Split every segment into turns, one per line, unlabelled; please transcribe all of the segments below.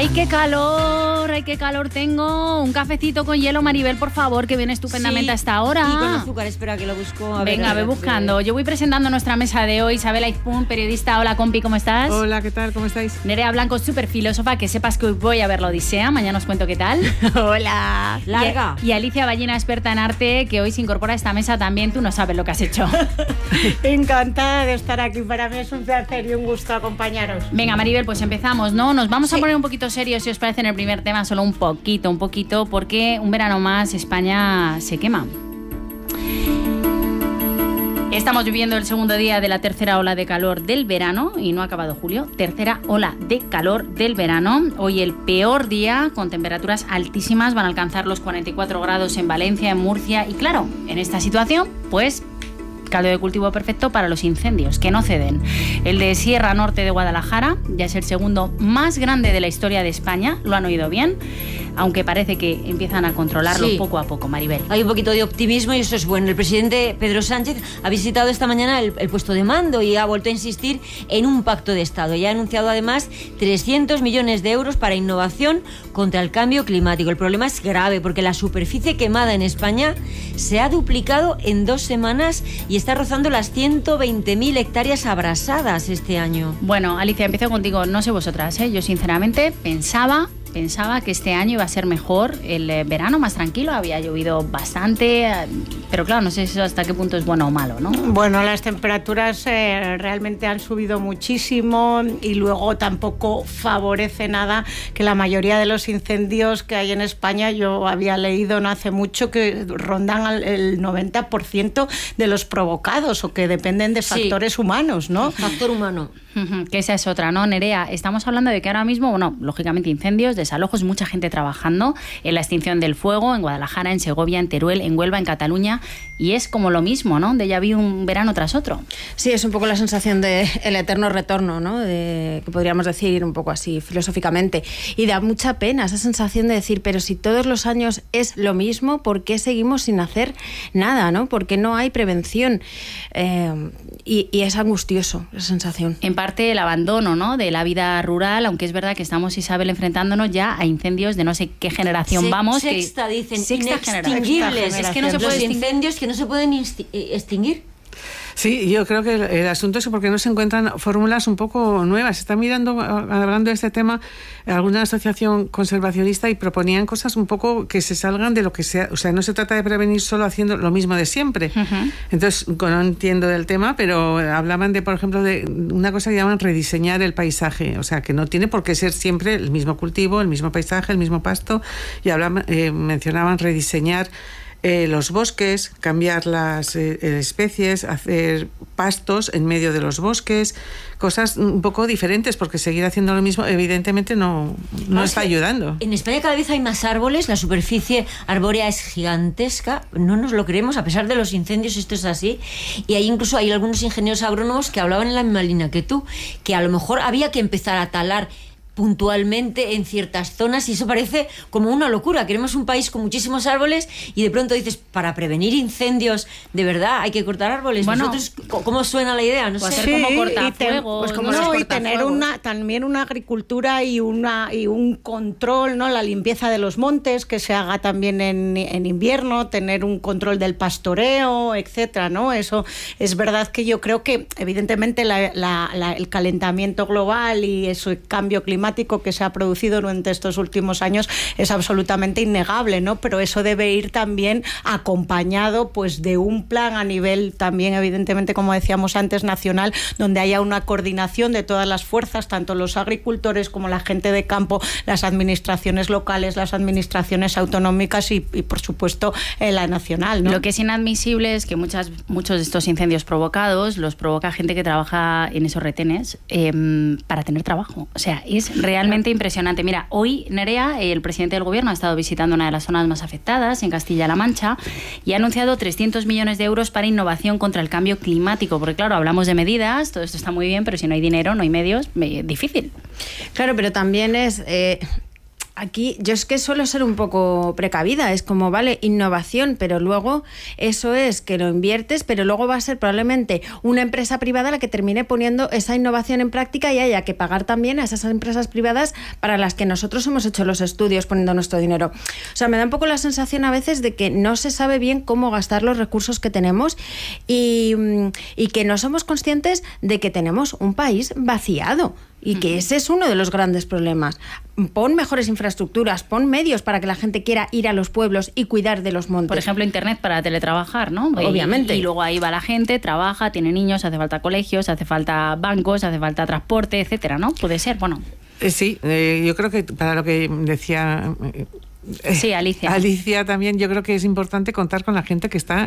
¡Ay, qué calor tengo! Un cafecito con hielo, Maribel, por favor, que viene estupendamente a esta hora.
Y con azúcar, espera que lo busco.
Venga, ve buscando. Yo voy presentando nuestra mesa de hoy. Isabel Aizpún, periodista. Hola, compi, ¿cómo estás?
Hola, ¿qué tal? ¿Cómo estáis?
Nerea Blanco, súper filósofa, que sepas que hoy voy a ver la Odisea. Mañana os cuento qué tal.
Hola. Larga.
Y Alicia Ballina, experta en arte, que hoy se incorpora a esta mesa también. Tú no sabes lo que has hecho.
Encantada de estar aquí. Para mí es un placer y un gusto acompañaros.
Venga, Maribel, pues empezamos, ¿no? Nos vamos a poner un poquito serios, si os parece, en el primer tema, solo un poquito, porque un verano más España se quema. Estamos viviendo el segundo día de la tercera ola de calor del verano y no ha acabado julio. Tercera ola de calor del verano. Hoy el peor día, con temperaturas altísimas, van a alcanzar los 44 grados en Valencia, en Murcia. Y claro, en esta situación, pues caldo de cultivo perfecto para los incendios, que no ceden. El de Sierra Norte de Guadalajara ya es el segundo más grande de la historia de España, lo han oído bien, aunque parece que empiezan a controlarlo poco a poco, Maribel.
Hay un poquito de optimismo y eso es bueno. El presidente Pedro Sánchez ha visitado esta mañana el puesto de mando y ha vuelto a insistir en un pacto de Estado. Y ha anunciado además 300 millones de euros para innovación contra el cambio climático. El problema es grave porque la superficie quemada en España se ha duplicado en 2 semanas y está rozando las 120.000 hectáreas abrasadas este año.
Bueno, Alicia, empiezo contigo. No sé vosotras, yo sinceramente pensaba que este año iba a ser mejor, el verano más tranquilo, había llovido bastante, pero claro, no sé eso hasta qué punto es bueno o malo, ¿no?
Bueno, las temperaturas realmente han subido muchísimo y luego tampoco favorece nada que la mayoría de los incendios que hay en España, yo había leído no hace mucho que rondan el 90% de los provocados o que dependen de factores humanos, ¿no?
Factor humano.
Que esa es otra, ¿no, Nerea? Estamos hablando de que ahora mismo, bueno, lógicamente incendios, desalojos, mucha gente trabajando en la extinción del fuego, en Guadalajara, en Segovia, en Teruel, en Huelva, en Cataluña, y es como lo mismo, ¿no? De ya vi un verano tras otro.
Sí, es un poco la sensación de el eterno retorno, ¿no? Que podríamos decir un poco así filosóficamente, y da mucha pena esa sensación de decir, pero si todos los años es lo mismo, ¿por qué seguimos sin hacer nada, ¿no? Porque no hay prevención, y es angustioso esa sensación.
En parte el abandono, ¿no?, de la vida rural, aunque es verdad que estamos, Isabel, enfrentándonos ya a incendios de no sé qué generación vamos.
Sexta, dicen,
sexta
inextinguibles.
Es que no se puede
los incendios que no se pueden extinguir.
Sí, yo creo que el asunto es porque no se encuentran fórmulas un poco nuevas. Se está mirando, hablando de este tema, alguna asociación conservacionista y proponían cosas un poco que se salgan de lo que sea. O sea, no se trata de prevenir solo haciendo lo mismo de siempre. Entonces, no entiendo del tema, pero hablaban de, por ejemplo, de una cosa que llaman rediseñar el paisaje. O sea, que no tiene por qué ser siempre el mismo cultivo, el mismo paisaje, el mismo pasto. Y mencionaban rediseñar los bosques, cambiar las especies, hacer pastos en medio de los bosques, cosas un poco diferentes, porque seguir haciendo lo mismo evidentemente no está ayudando.
En España cada vez hay más árboles, la superficie arbórea es gigantesca, no nos lo creemos, a pesar de los incendios esto es así, y hay algunos ingenieros agrónomos que hablaban en la misma línea que tú, que a lo mejor había que empezar a talar puntualmente en ciertas zonas y eso parece como una locura. Queremos un país con muchísimos árboles y de pronto dices, para prevenir incendios, de verdad hay que cortar árboles.
Bueno,
¿vosotros cómo suena la idea? No sé.
Hacer como cortafuegos,
y tener también una agricultura y un control, ¿no? La limpieza de los montes que se haga también en invierno, tener un control del pastoreo, etcétera, ¿no? Eso es verdad que yo creo que evidentemente el calentamiento global y ese cambio climático que se ha producido durante estos últimos años es absolutamente innegable, ¿no? Pero eso debe ir también acompañado pues de un plan a nivel también, evidentemente, como decíamos antes, nacional, donde haya una coordinación de todas las fuerzas, tanto los agricultores como la gente de campo, las administraciones locales, las administraciones autonómicas y por supuesto, la nacional, ¿no?
Lo que es inadmisible es que muchos de estos incendios provocados los provoca gente que trabaja en esos retenes para tener trabajo. O sea, es realmente impresionante. Mira, hoy, Nerea, el presidente del gobierno ha estado visitando una de las zonas más afectadas, en Castilla-La Mancha, y ha anunciado 300 millones de euros para innovación contra el cambio climático. Porque claro, hablamos de medidas, todo esto está muy bien, pero si no hay dinero, no hay medios, difícil.
Claro, pero también es Aquí yo es que suelo ser un poco precavida, es como, vale, innovación, pero luego eso es que lo inviertes, pero luego va a ser probablemente una empresa privada la que termine poniendo esa innovación en práctica y haya que pagar también a esas empresas privadas para las que nosotros hemos hecho los estudios poniendo nuestro dinero. O sea, me da un poco la sensación a veces de que no se sabe bien cómo gastar los recursos que tenemos y que no somos conscientes de que tenemos un país vaciado. Y que ese es uno de los grandes problemas. Pon mejores infraestructuras, pon medios para que la gente quiera ir a los pueblos y cuidar de los montes.
Por ejemplo, internet para teletrabajar, ¿no?
Obviamente.
Y luego ahí va la gente, trabaja, tiene niños, hace falta colegios, hace falta bancos, hace falta transporte, etcétera, ¿no? Puede ser, bueno.
Sí, yo creo que para lo que decía...
Sí, Alicia.
Alicia también, yo creo que es importante contar con la gente que está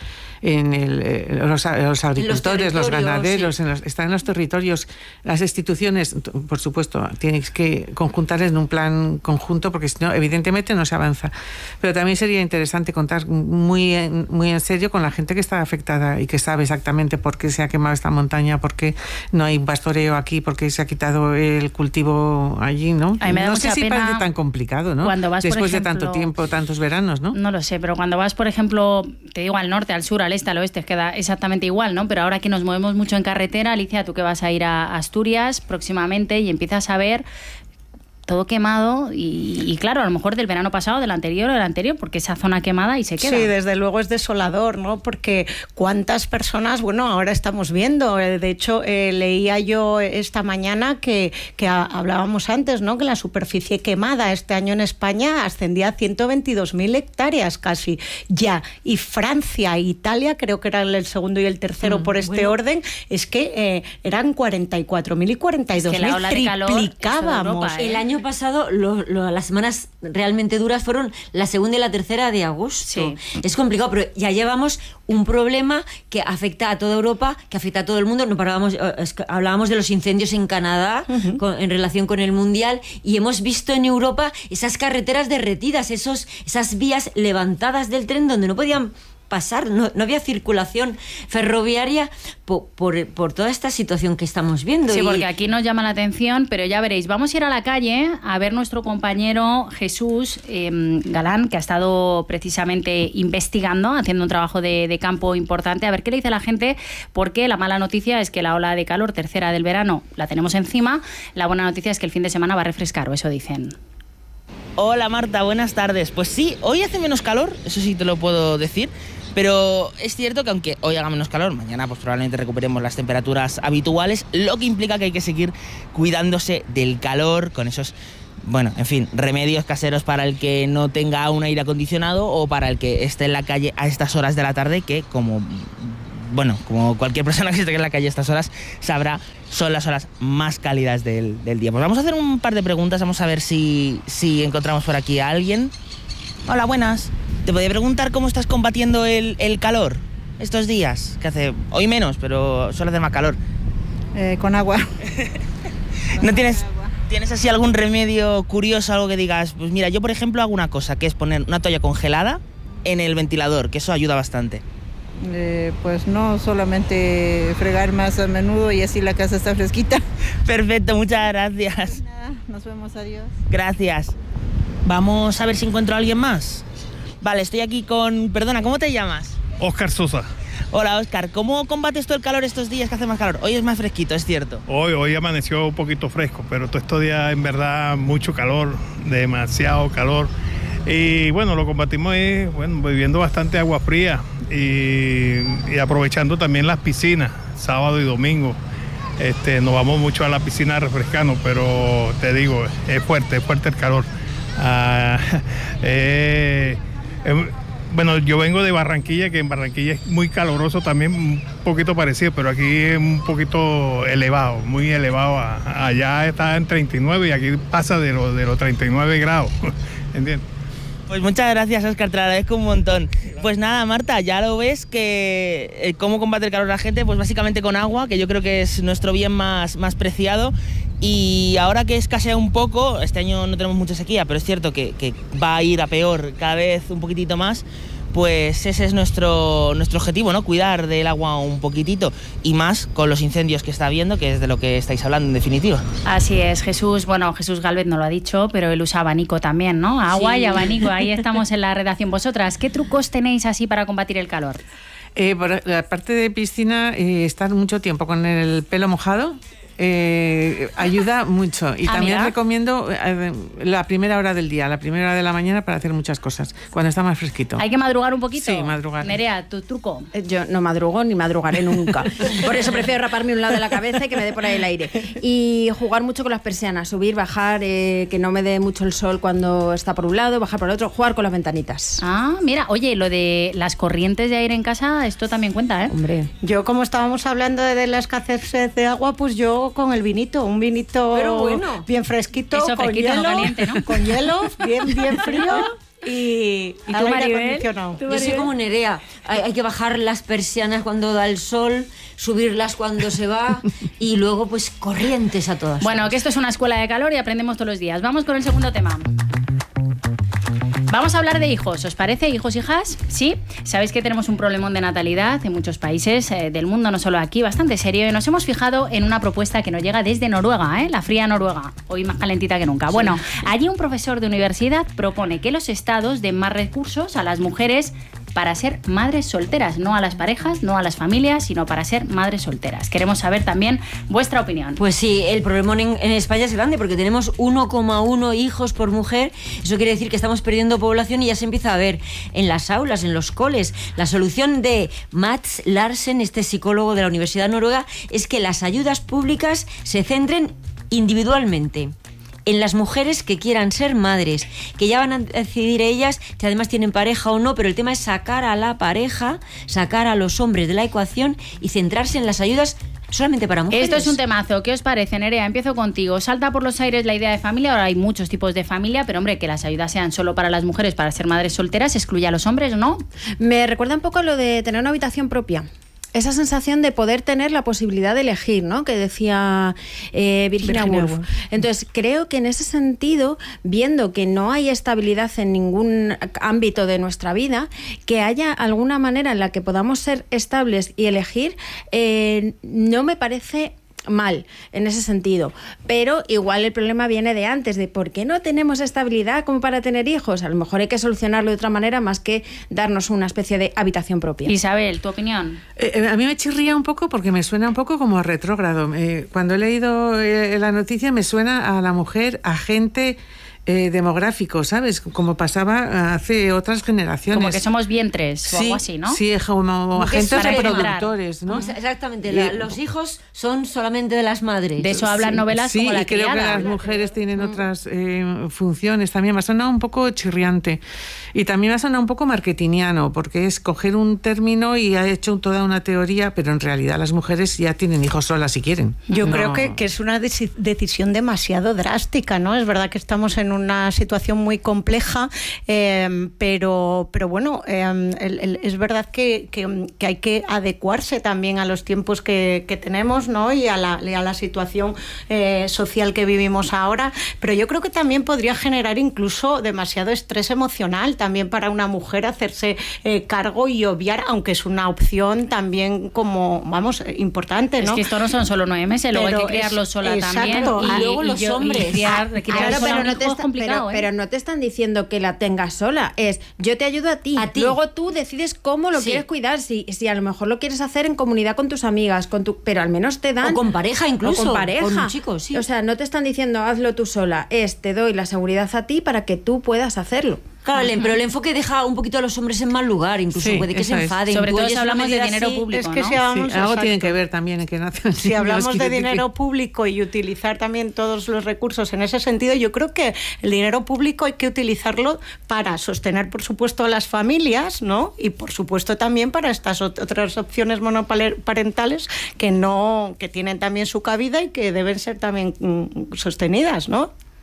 los agricultores, los ganaderos, sí. Están en los territorios. Las instituciones, por supuesto, tienes que conjuntarles en un plan conjunto porque si no, evidentemente no se avanza. Pero también sería interesante contar muy en serio con la gente que está afectada y que sabe exactamente por qué se ha quemado esta montaña, por qué no hay pastoreo aquí, por qué se ha quitado el cultivo allí, ¿no?
A mí me da
no
mucha
sé si
pena
parece tan complicado, ¿no?
Cuando vas,
después
por ejemplo,
de tanto tiempo, tantos veranos, ¿no?
No lo sé, pero cuando vas, por ejemplo, te digo, al norte, al sur, al este, al oeste, queda exactamente igual, ¿no? Pero ahora que nos movemos mucho en carretera, Alicia, tú que vas a ir a Asturias próximamente y empiezas a ver todo quemado y claro, a lo mejor del verano pasado, del anterior, porque esa zona quemada y se queda.
Sí, desde luego es desolador, ¿no? Porque cuántas personas, bueno, ahora estamos viendo, de hecho leía yo esta mañana que hablábamos antes, ¿no? Que la superficie quemada este año en España ascendía a 122.000 hectáreas casi ya, y Francia e Italia, creo que eran el segundo y el tercero por este orden, es que eran 44.000 y 42.000, es que la ola de calor triplicábamos.
Europa, El año pasado las semanas realmente duras fueron la segunda y la tercera de agosto. Sí. Es complicado, pero ya llevamos un problema que afecta a toda Europa, que afecta a todo el mundo. No hablábamos de los incendios en Canadá en relación con el Mundial y hemos visto en Europa esas carreteras derretidas, esas vías levantadas del tren donde no podían pasar, no había circulación ferroviaria por toda esta situación que estamos viendo.
Sí, porque aquí nos llama la atención, pero ya veréis, vamos a ir a la calle a ver nuestro compañero Jesús Galán, que ha estado precisamente investigando, haciendo un trabajo de campo importante, a ver qué le dice la gente, porque la mala noticia es que la ola de calor tercera del verano la tenemos encima, la buena noticia es que el fin de semana va a refrescar, o eso dicen.
Hola Marta, buenas tardes. Pues sí, hoy hace menos calor, eso sí te lo puedo decir. Pero es cierto que aunque hoy haga menos calor, mañana pues probablemente recuperemos las temperaturas habituales, lo que implica que hay que seguir cuidándose del calor con esos, bueno, en fin, remedios caseros para el que no tenga un aire acondicionado o para el que esté en la calle a estas horas de la tarde, que como cualquier persona que esté en la calle a estas horas sabrá, son las horas más cálidas del día. Pues vamos a hacer un par de preguntas, vamos a ver si encontramos por aquí a alguien. Hola, buenas. ¿Te podría preguntar cómo estás combatiendo el calor estos días? Que hace hoy menos, pero suele hacer más calor.
Con agua.
¿No tienes así algún remedio curioso, algo que digas? Pues mira, yo por ejemplo hago una cosa, que es poner una toalla congelada en el ventilador, que eso ayuda bastante.
Pues no, solamente fregar más a menudo y así la casa está fresquita.
Perfecto, muchas gracias.
Nada, nos vemos, adiós.
Gracias. Vamos a ver si encuentro a alguien más. Vale, estoy aquí con... Perdona, ¿cómo te llamas?
Óscar Sosa.
Hola, Óscar. ¿Cómo combates tú el calor estos días que hace más calor? Hoy es más fresquito, es cierto.
Hoy amaneció un poquito fresco, pero todos estos días en verdad mucho calor, demasiado calor. Y bueno, lo combatimos bebiendo bastante agua fría y aprovechando también las piscinas, sábado y domingo. Nos vamos mucho a la piscina refrescando, pero te digo, es fuerte el calor. Bueno, yo vengo de Barranquilla, que en Barranquilla es muy caluroso también, un poquito parecido, pero aquí es un poquito elevado, muy elevado. Allá está en 39 y aquí pasa de los 39 grados, ¿entiendes?
Pues muchas gracias, Óscar, te lo agradezco un montón. Pues nada, Marta, ya lo ves que cómo combate el calor la gente, pues básicamente con agua, que yo creo que es nuestro bien más preciado. Y ahora que escasea un poco, este año no tenemos mucha sequía, pero es cierto que va a ir a peor cada vez un poquitito más, pues ese es nuestro objetivo, ¿no? Cuidar del agua un poquitito, y más con los incendios que está habiendo, que es de lo que estáis hablando en definitiva.
Así es, Jesús. Bueno, Jesús Gálvez no lo ha dicho, pero él usa abanico también, ¿no? Agua y abanico. Ahí estamos en la redacción. Vosotras, ¿qué trucos tenéis así para combatir el calor?
Por la parte de piscina, estar mucho tiempo con el pelo mojado ayuda mucho. Y también
mira,
recomiendo la primera hora del día, la primera hora de la mañana, para hacer muchas cosas, cuando está más fresquito.
¿Hay que madrugar un poquito?
Sí, madrugar.
Nerea, ¿tu truco?
Yo no madrugo ni madrugaré nunca. Por eso prefiero raparme un lado de la cabeza y que me dé por ahí el aire. Y jugar mucho con las persianas, subir, bajar, que no me dé mucho el sol cuando está por un lado, bajar por el otro, jugar con las ventanitas.
Ah, mira, oye, lo de las corrientes de aire en casa, esto también cuenta, ¿eh?
Hombre.
Yo, como estábamos hablando de la escasez de agua, pues yo con el vinito, un vinito
Pero bueno,
bien fresquito,
eso,
con
fresquito,
hielo,
no caliente, ¿no?
con hielo, bien frío y
tú,
al aire
Maribel?
acondicionado.
Yo soy como Nerea. Hay que bajar las persianas cuando da el sol, subirlas cuando se va y luego pues corrientes a todas.
Bueno, que esto es una escuela de calor y aprendemos todos los días. Vamos con el segundo tema. Vamos a hablar de hijos, ¿os parece? ¿Hijos, hijas? ¿Sí? Sabéis que tenemos un problemón de natalidad en muchos países del mundo, no solo aquí, bastante serio, y nos hemos fijado en una propuesta que nos llega desde Noruega, la fría Noruega, hoy más calentita que nunca. Sí. Bueno, allí un profesor de universidad propone que los estados den más recursos a las mujeres para ser madres solteras, no a las parejas, no a las familias, sino para ser madres solteras. Queremos saber también vuestra opinión.
Pues sí, el problema en España es grande porque tenemos 1,1 hijos por mujer. Eso quiere decir que estamos perdiendo población y ya se empieza a ver en las aulas, en los coles. La solución de Mats Larsen, este psicólogo de la Universidad Noruega, es que las ayudas públicas se centren individualmente en las mujeres que quieran ser madres, que ya van a decidir ellas si además tienen pareja o no, pero el tema es sacar a la pareja, sacar a los hombres de la ecuación y centrarse en las ayudas solamente para mujeres.
Esto es un temazo. ¿Qué os parece, Nerea? Empiezo contigo. ¿Salta por los aires la idea de familia? Ahora hay muchos tipos de familia, pero hombre, que las ayudas sean solo para las mujeres, para ser madres solteras, excluye a los hombres, ¿no?
Me recuerda un poco a lo de tener una habitación propia. Esa sensación de poder tener la posibilidad de elegir, ¿no? Que decía Virginia Woolf. Entonces, creo que en ese sentido, viendo que no hay estabilidad en ningún ámbito de nuestra vida, que haya alguna manera en la que podamos ser estables y elegir, no me parece mal en ese sentido, pero igual el problema viene de antes, de por qué no tenemos estabilidad como para tener hijos. A lo mejor hay que solucionarlo de otra manera más que darnos una especie de habitación propia.
Isabel, ¿tu opinión?
A mí me chirría un poco porque me suena un poco como retrógrado. Cuando he leído la noticia me suena a la mujer agente demográfico, ¿sabes? Como pasaba hace otras generaciones.
Como que somos vientres o algo así, ¿no?
Sí, como agentes reproductores, ¿no?
Exactamente, los hijos son solamente de las madres.
De eso hablan novelas como La
Criada. Sí, creo que las mujeres tienen otras funciones también. Me ha sonado un poco chirriante. Y también me ha sonado un poco marketingiano, porque es coger un término y ha hecho toda una teoría, pero en realidad las mujeres ya tienen hijos solas si quieren.
Yo creo que es una decisión demasiado drástica, ¿no? Es verdad que estamos en una situación muy compleja, pero bueno, es verdad que hay que adecuarse también a los tiempos que tenemos, ¿no? Y a la situación social que vivimos ahora, pero yo creo que también podría generar incluso demasiado estrés emocional también para una mujer hacerse cargo y obviar, aunque es una opción también como, vamos, importante, ¿no?
Es que esto no son solo 9 meses, luego hay que criarlo sola también.
Y luego los hombres.
Pero no te están diciendo que la tengas sola, es yo te ayudo a ti. Luego tú decides cómo lo quieres cuidar, si a lo mejor lo quieres hacer en comunidad con tus amigas, pero al menos te dan...
O con pareja incluso.
O con pareja.
Con un chico, sí.
O sea, no te están diciendo hazlo tú sola, te doy la seguridad a ti para que tú puedas hacerlo.
Claro, pero el enfoque deja un poquito a los hombres en mal lugar, incluso puede que se enfaden.
Sobre todo si hablamos de dinero público,
es que
¿no?
si hablamos,
algo tiene que ver también en que nacen.
Si hablamos de dinero público y utilizar también todos los recursos en ese sentido, yo creo que el dinero público hay que utilizarlo para sostener, por supuesto, a las familias, ¿no? Y por supuesto también para estas otras opciones monoparentales que tienen también su cabida y que deben ser también sostenidas, ¿no?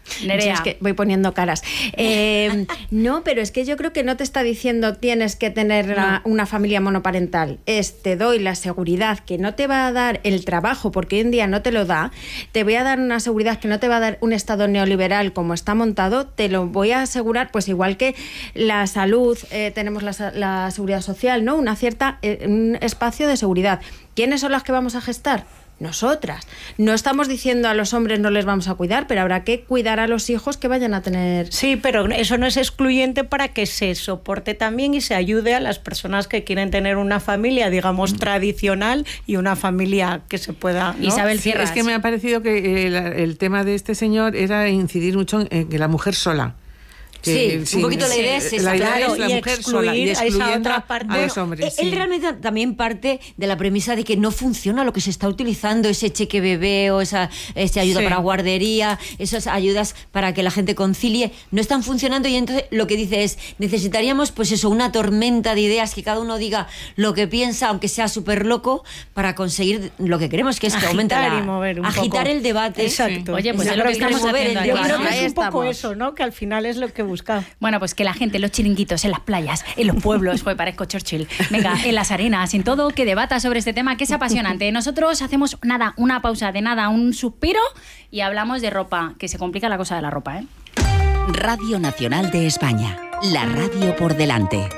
Nerea.
Es que voy poniendo caras. No, pero es que yo creo que no te está diciendo tienes que tener una familia monoparental. Te doy la seguridad que no te va a dar el trabajo, porque hoy en día no te lo da. Te voy a dar una seguridad que no te va a dar un Estado neoliberal como está montado. Te lo voy a asegurar, pues igual que la salud, tenemos la seguridad social, ¿no? Un espacio de seguridad. ¿Quiénes son las que vamos a gestar? Nosotras. No estamos diciendo a los hombres no les vamos a cuidar, pero habrá que cuidar a los hijos que vayan a tener.
Sí, pero eso no es excluyente para que se soporte también y se ayude a las personas que quieren tener una familia, digamos, tradicional y una familia que se pueda, ¿no?
Isabel Sierra.
Es que me ha parecido que el tema de este señor era incidir mucho en que la mujer sola.
Sí, un poquito la idea es esa.
La idea
Claro,
es la
y
mujer
excluir
sola y
a esa
excluyendo
otra parte.
a los hombres.
Él realmente también parte de la premisa de que no funciona lo que se está utilizando, ese cheque bebé o esa ayuda para guardería, esas ayudas para que la gente concilie, no están funcionando, y entonces lo que dice es, necesitaríamos pues eso, una tormenta de ideas, que cada uno diga lo que piensa, aunque sea súper loco, para conseguir lo que queremos, que es que
agitar y mover un
agitar
poco
el debate.
Exacto.
Oye, pues es lo que estamos haciendo aquí,
Yo creo
¿no?
que
Ahí
es un poco
estamos.
eso, ¿no? Que al final es lo que busca.
Bueno, pues que la gente, los chiringuitos, en las playas, en los pueblos, joder, parezco Churchill, venga, en las arenas, en todo, que debata sobre este tema, que es apasionante. Nosotros hacemos una pausa de un suspiro, y hablamos de ropa, que se complica la cosa de la ropa, ¿eh?
Radio Nacional de España, la radio por delante.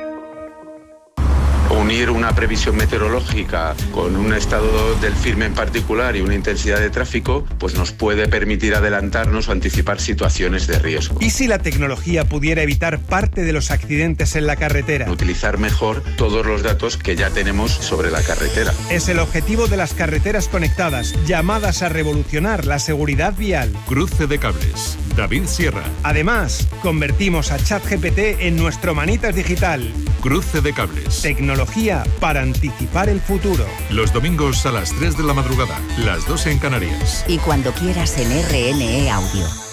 Unir una previsión meteorológica con un estado del firme en particular y una intensidad de tráfico, pues nos puede permitir adelantarnos o anticipar situaciones de riesgo.
¿Y si la tecnología pudiera evitar parte de los accidentes en la carretera?
Utilizar mejor todos los datos que ya tenemos sobre la carretera.
Es el objetivo de las carreteras conectadas, llamadas a revolucionar la seguridad vial.
Cruce de cables. David Sierra.
Además, convertimos a ChatGPT en nuestro manitas digital.
Cruce de cables.
Tecnología para anticipar el futuro.
Los domingos a las 3 de la madrugada, las 2 en Canarias.
Y cuando quieras en RNE Audio.